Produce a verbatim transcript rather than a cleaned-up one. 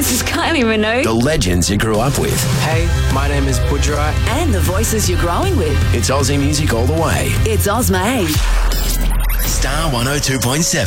this is Kylie Minogue. The legends you grew up with. Hey, my name is Budrai. And the voices you're growing with. It's Aussie music all the way. It's Ozma. Star one oh two point seven.